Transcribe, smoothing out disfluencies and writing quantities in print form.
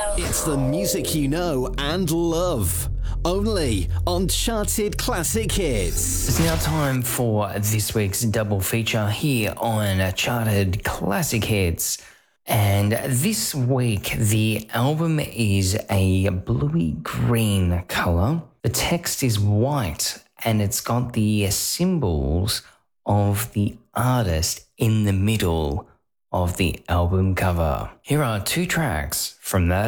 It's the music you know and love. Only on Charted Classic Hits. It's now time for this week's double feature here on Charted Classic Hits. And this week, the album is a bluey green colour. The text is white and it's got the symbols of the artist in the middle of the album cover. Here are two tracks from that